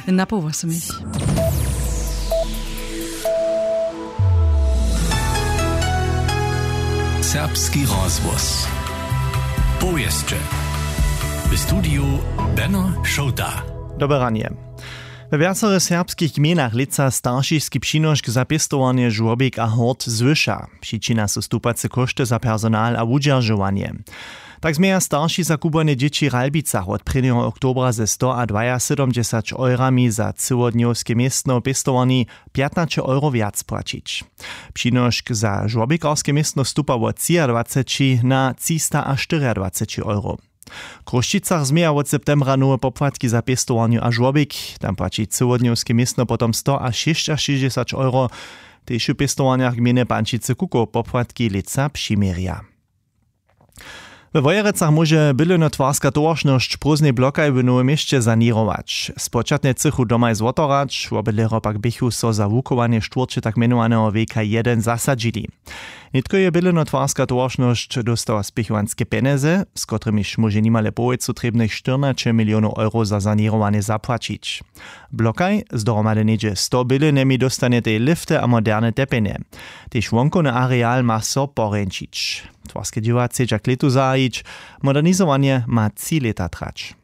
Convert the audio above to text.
Napouwasem ich. Serbski rozvoz. Powieszcze. W studiu Benno Šouta. Dobre ranie. We viacerých serbských gminách lica staršísky přinošk za pestovanie žłobik a hort zwyša. Příčina sú stúpace košty za personál a udržovanie. Tak zmieja starší za kubanie dzieci v Ralbicach od 1. oktobra ze 172 eurami za cylodniowskie miestno pestovanie 15 euro viac płacić. Přinošk za žłobikarskie miestno stupa od 23 na 324 euro. W Kruščicach zmieja od septembra nowe popłatki za pestovanie a żłobik. Tam płaci cylodniowskie miestno potom 100 a 660 euro. Tež w pestovaniach gminy Pančice Kuko popłatki lica přimieria. We Wojerecach może bylonotwarska towaršnosť próznej blokaj w Nowym Mieście zanirować. Spočatne cychu domaj zwotorać, obydlero pak bychu so za wukowanie štwórče tak menowaného WK1 zasadzili. Nitko je bylonotwarska towaršnosť dostała spichovanské peneze, z którymiž może nimale powiedzu trebnych 14 milionów euro za zanirowanie zapłacić. Blokaj z dohromady niedzie 100 bylonemi dostane tej lifty a moderne tepene. Tež wonkony areál ma so poręčić. Twarskie dzieła chcedža k letu zajić, modernizowanie ma 3 lata trać.